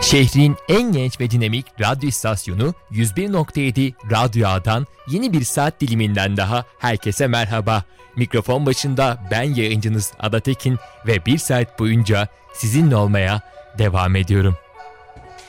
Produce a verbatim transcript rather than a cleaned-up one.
Şehrin en genç ve dinamik radyo istasyonu yüz bir nokta yedi Radyo A'dan yeni bir saat diliminden daha herkese merhaba. Mikrofon başında ben yayıncınız Ada Tekin ve bir saat boyunca sizinle olmaya devam ediyorum.